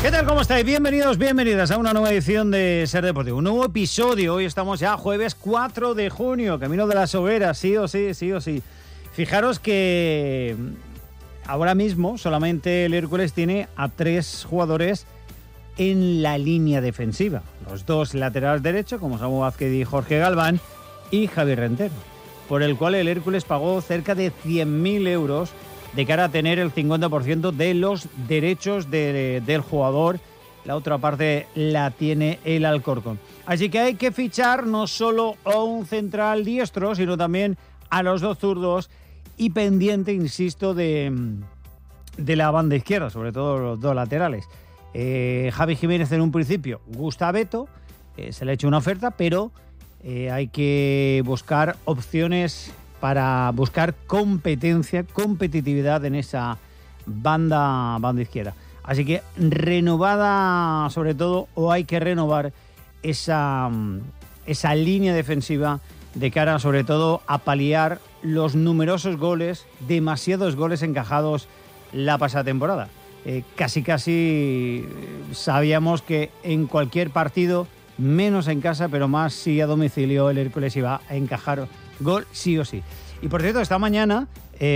¿Qué tal? ¿Cómo estáis? Bienvenidos, bienvenidas a una nueva edición de Ser Deportivo. Un nuevo episodio. Hoy estamos ya jueves 4 de junio, camino de las hogueras, sí o sí, sí o sí. Fijaros que ahora mismo solamente el Hércules tiene a 3 jugadores en la línea defensiva. Los 2 laterales derechos, como Samu Vázquez y Jorge Galván, y Javier Rentero, por el cual el Hércules pagó cerca de 100.000 euros de cara a tener el 50% de los derechos del jugador. La otra parte la tiene el Alcorcón. Así que hay que fichar no solo a un central diestro, sino también a los 2 zurdos y pendiente, insisto, de la banda izquierda, sobre todo los 2 laterales. Javi Jiménez en un principio gusta a Beto, se le ha hecho una oferta, pero hay que buscar opciones para buscar competitividad en esa banda izquierda. Así que renovada sobre todo, o hay que renovar esa línea defensiva de cara sobre todo a paliar los numerosos goles, demasiados goles encajados la pasada temporada. Casi sabíamos que en cualquier partido, menos en casa, pero más si a domicilio, el Hércules iba a encajar gol sí o sí. Y por cierto, esta mañana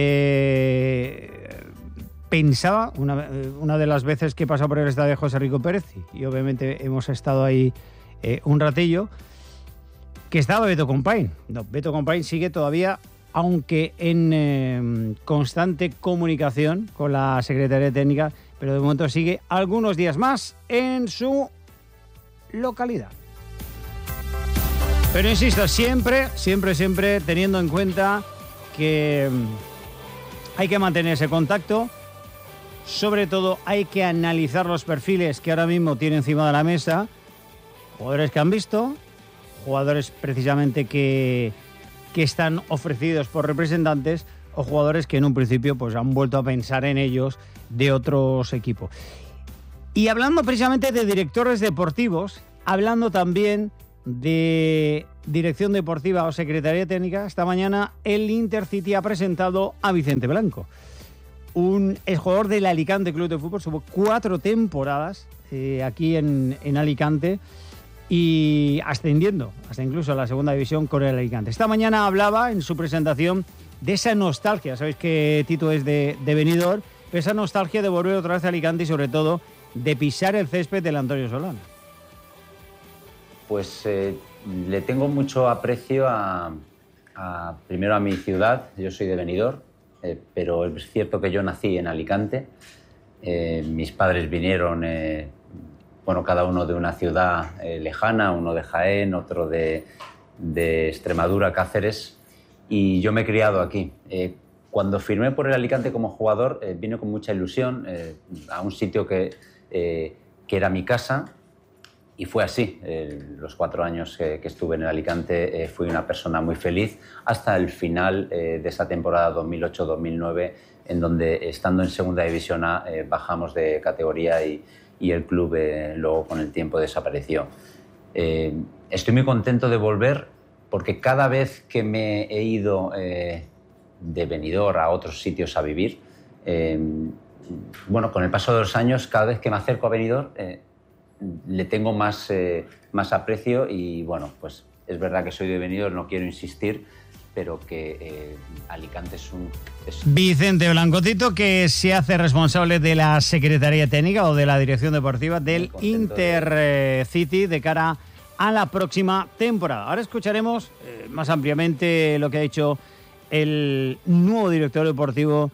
pensaba, una de las veces que he pasado por el estadio de José Rico Pérez, y obviamente hemos estado ahí un ratillo, que estaba Beto Compain. No, Beto Compain sigue todavía, aunque en constante comunicación con la Secretaría Técnica, pero de momento sigue algunos días más en su localidad. Pero insisto, siempre teniendo en cuenta que hay que mantener ese contacto. Sobre todo hay que analizar los perfiles que ahora mismo tiene encima de la mesa. Jugadores que han visto, jugadores precisamente que están ofrecidos por representantes, o jugadores que en un principio pues han vuelto a pensar en ellos de otros equipos. Y hablando precisamente de directores deportivos, hablando también de dirección deportiva o secretaría técnica, esta mañana el Intercity ha presentado a Vicente Blanco, un exjugador del Alicante Club de Fútbol. Estuvo 4 temporadas aquí en Alicante y ascendiendo hasta incluso a la segunda división con el Alicante. Esta mañana hablaba en su presentación de esa nostalgia. Sabéis que Tito es de Benidorm, pero esa nostalgia de volver otra vez a Alicante y sobre todo de pisar el césped del Antonio Solana. Pues le tengo mucho aprecio primero a mi ciudad. Yo soy de Benidorm, pero es cierto que yo nací en Alicante. Mis padres vinieron, cada uno de una ciudad lejana, uno de Jaén, otro de Extremadura, Cáceres, y yo me he criado aquí. Cuando firmé por el Alicante como jugador, vine con mucha ilusión a un sitio que era mi casa. Y fue así. Los 4 años que estuve en el Alicante fui una persona muy feliz hasta el final de esa temporada 2008-2009, en donde, estando en Segunda División A, bajamos de categoría y el club luego con el tiempo desapareció. Estoy muy contento de volver porque cada vez que me he ido de Benidorm a otros sitios a vivir, con el paso de los años, cada vez que me acerco a Benidorm, le tengo más aprecio y pues es verdad que soy de Benidorm, no quiero insistir, pero que Alicante es Vicente Blanco, Tito, que se hace responsable de la Secretaría Técnica o de la Dirección Deportiva del Intercity de cara a la próxima temporada. Ahora escucharemos más ampliamente lo que ha dicho el nuevo director deportivo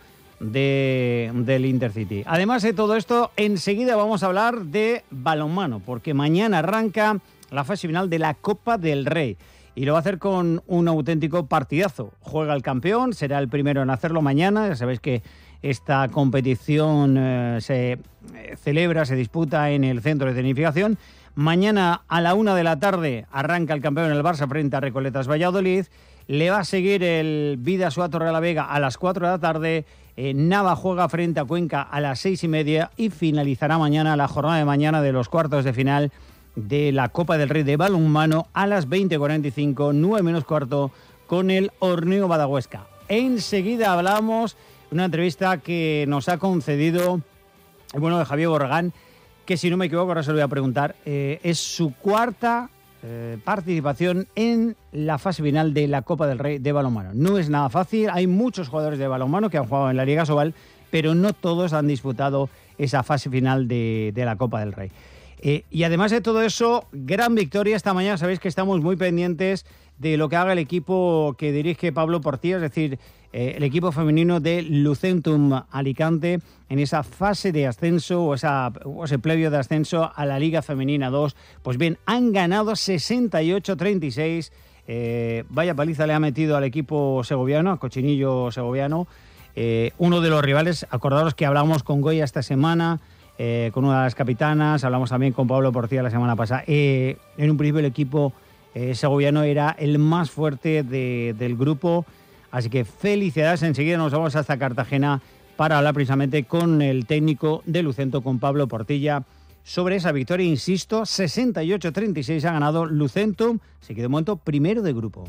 del Intercity. Además de todo esto, enseguida vamos a hablar de balonmano, porque mañana arranca la fase final de la Copa del Rey y lo va a hacer con un auténtico partidazo. Juega el campeón, será el primero en hacerlo mañana. Ya sabéis que esta competición se disputa en el centro de tecnificación. Mañana a la 1 de la tarde arranca el campeón, el Barça, frente a Recoletas Valladolid. Le va a seguir el Bidasoa Torrelavega a las 4 de la tarde. Nava juega frente a Cuenca a las 6:30 y finalizará mañana la jornada de mañana de los cuartos de final de la Copa del Rey de balonmano a las 20:45, 9 menos cuarto, con el Horneo Badahuesca. Enseguida hablamos de una entrevista que nos ha concedido el bueno de Javier Borregán, que si no me equivoco, ahora se lo voy a preguntar, es su cuarta participación en la fase final de la Copa del Rey de balonmano. No es nada fácil, hay muchos jugadores de balonmano que han jugado en la Liga Sobal, pero no todos han disputado esa fase final de la Copa del Rey. Y además de todo eso, gran victoria esta mañana. Sabéis que estamos muy pendientes de lo que haga el equipo que dirige Pablo Portilla, es decir, el equipo femenino de Lucentum Alicante en esa fase de ascenso o ese previo de ascenso a la Liga Femenina 2. Pues bien, han ganado 68-36. Vaya paliza le ha metido al equipo segoviano, al Cochinillo segoviano. Uno de los rivales, acordaros que hablamos con Goya esta semana, con una de las capitanas, hablamos también con Pablo Portilla la semana pasada. En un principio el equipo segoviano era el más fuerte del grupo, así que felicidades. Enseguida nos vamos hasta Cartagena para hablar precisamente con el técnico de Lucento, con Pablo Portilla, sobre esa victoria. Insisto, 68-36 ha ganado Lucentum, se quedó de momento primero de grupo.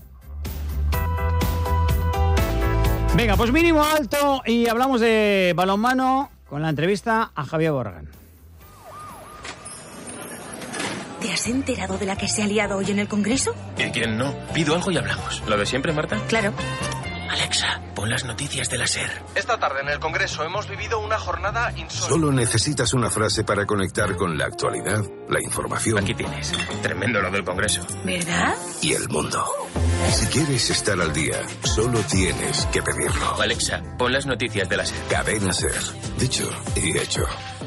Venga, pues mínimo alto y hablamos de balonmano con la entrevista a Javier Borragán. ¿Te has enterado de la que se ha liado hoy en el Congreso? ¿Y quién no? Pido algo y hablamos. ¿Lo de siempre, Marta? Claro. Alexa, pon las noticias de la SER. Esta tarde en el Congreso hemos vivido una jornada insólita. Solo necesitas una frase para conectar con la actualidad, la información. Aquí tienes. Tremendo lo del Congreso. ¿Verdad? Y el mundo. Si quieres estar al día, solo tienes que pedirlo. Alexa, pon las noticias de la SER. Cadena SER. Dicho y hecho.